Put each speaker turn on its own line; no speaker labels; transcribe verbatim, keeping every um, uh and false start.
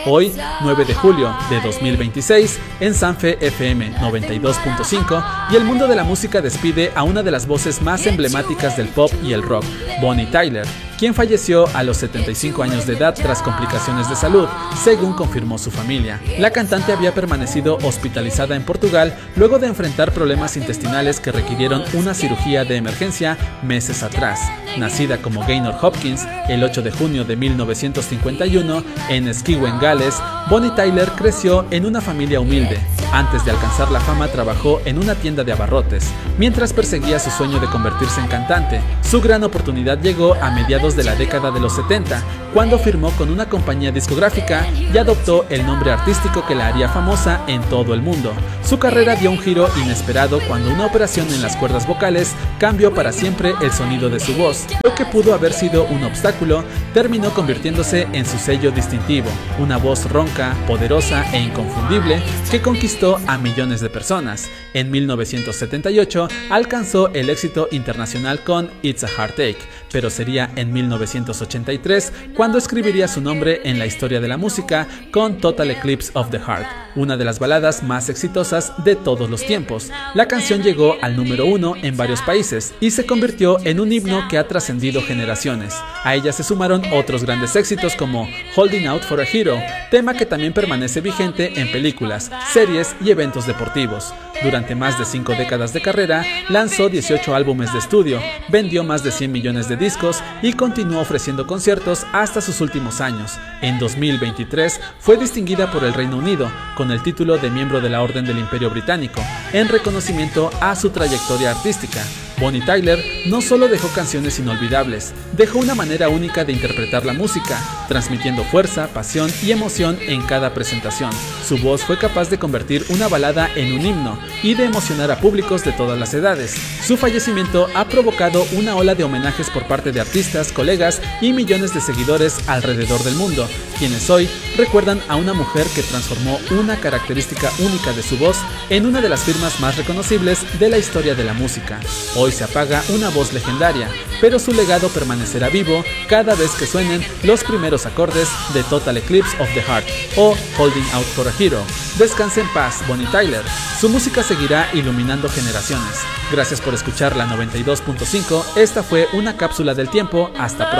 Hoy, nueve de julio de dos mil veintiséis, en Sanfe F M noventa y dos punto cinco, y el mundo de la música despide a una de las voces más emblemáticas del pop y el rock, Bonnie Tyler, quien falleció a los setenta y cinco años de edad tras complicaciones de salud, según confirmó su familia. La cantante había permanecido hospitalizada en Portugal luego de enfrentar problemas intestinales que requirieron una cirugía de emergencia meses atrás. Nacida como Gaynor Hopkins el ocho de junio de mil novecientos cincuenta y uno en Skewen, Gales, Bonnie Tyler creció en una familia humilde. Antes de alcanzar la fama trabajó en una tienda de abarrotes, mientras perseguía su sueño de convertirse en cantante. Su gran oportunidad llegó a mediados de la década de los setenta, cuando firmó con una compañía discográfica y adoptó el nombre artístico que la haría famosa en todo el mundo. Su carrera dio un giro inesperado cuando una operación en las cuerdas vocales cambió para siempre el sonido de su voz. Lo que pudo haber sido un obstáculo terminó convirtiéndose en su sello distintivo, una voz ronca, poderosa e inconfundible que conquistó a millones de personas. En mil novecientos setenta y ocho alcanzó el éxito internacional con It's a Heartache, pero sería en mil novecientos ochenta y tres cuando escribiría su nombre en la historia de la música con Total Eclipse of the Heart, una de las baladas más exitosas de todos los tiempos. La canción llegó al número uno en varios países y se convirtió en un himno que ha trascendido generaciones. A ella se sumaron otros grandes éxitos como Holding Out for a Hero, tema que también permanece vigente en películas, series y eventos deportivos. Durante más de cinco décadas de carrera, lanzó dieciocho álbumes de estudio, vendió más de cien millones de discos y continuó ofreciendo conciertos hasta sus últimos años. En dos mil veintitrés fue distinguida por el Reino Unido con el título de miembro de la Orden del Imperio Británico, en reconocimiento a su trayectoria artística. Bonnie Tyler no solo dejó canciones inolvidables, dejó una manera única de interpretar la música, transmitiendo fuerza, pasión y emoción en cada presentación. Su voz fue capaz de convertir una balada en un himno y de emocionar a públicos de todas las edades. Su fallecimiento ha provocado una ola de homenajes por parte de artistas, colegas y millones de seguidores alrededor del mundo, quienes hoy recuerdan a una mujer que transformó una característica única de su voz en una de las firmas más reconocibles de la historia de la música. Hoy se apaga una voz legendaria, pero su legado permanecerá vivo cada vez que suenen los primeros acordes de Total Eclipse of the Heart o Holding Out for a Hero. Descanse en paz, Bonnie Tyler. Su música seguirá iluminando generaciones. Gracias por escuchar la noventa y dos punto cinco. Esta fue una cápsula del tiempo. Hasta pronto.